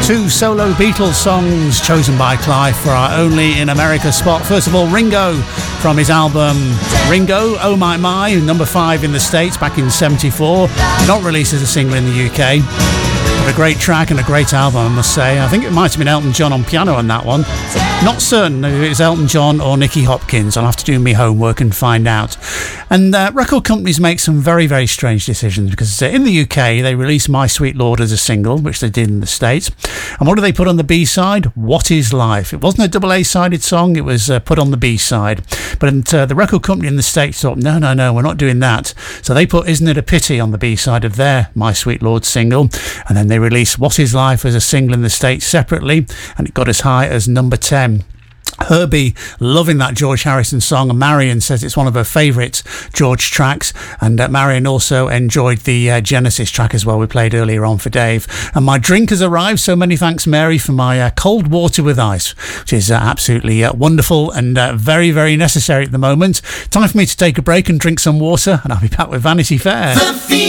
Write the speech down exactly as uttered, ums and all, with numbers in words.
Two solo Beatles songs chosen by Clive for our Only in America spot. First of all, Ringo from his album Ringo, Oh My My, number five in the States back in seventy-four. Not released as a single in the U K. But a great track and a great album, I must say. I think it might have been Elton John on piano on that one. Not certain if it was Elton John or Nicky Hopkins. I'll have to do my homework and find out. And uh, record companies make some very, very strange decisions because uh, in the U K they released My Sweet Lord as a single, which they did in the States. And what do they put on the B-side? What Is Life? It wasn't a double A-sided song, it was uh, put on the B-side. But uh, the record company in the States thought, no, no, no, we're not doing that. So they put Isn't It a Pity on the B-side of their My Sweet Lord single. And then they released What Is Life as a single in the States separately. And it got as high as number ten. Herbie loving that George Harrison song, and Marion says it's one of her favourite George tracks, and uh, Marion also enjoyed the uh, Genesis track as well we played earlier on for Dave. And my drink has arrived, so many thanks Mary for my uh, cold water with ice, which is uh, absolutely uh, wonderful and uh, very very necessary at the moment. Time for me to take a break and drink some water, and I'll be back with Vanity Fair.